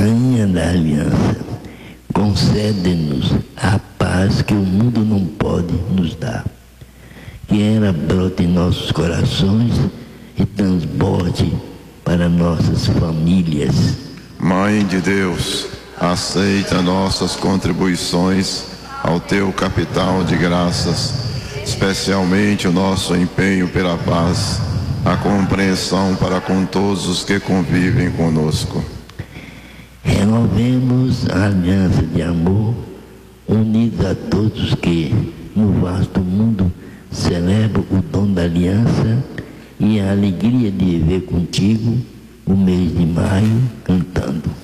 Rainha da Aliança, concede-nos a paz que o mundo não pode nos dar. Que ela brote em nossos corações e transborde para nossas famílias. Mãe de Deus, aceita nossas contribuições ao teu capital de graças, especialmente o nosso empenho pela paz, a compreensão para com todos os que convivem conosco. Renovemos a aliança de amor, unidos a todos que, no vasto mundo, celebram o dom da aliança e a alegria de viver contigo o mês de maio cantando.